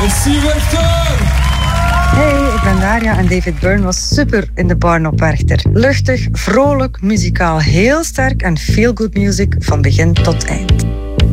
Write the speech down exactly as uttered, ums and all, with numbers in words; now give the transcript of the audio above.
Merci Werchter! Hey, ik ben Daria en David Byrne was super in de barn op Werchter. Luchtig, vrolijk, muzikaal heel sterk en feel good music van begin tot eind.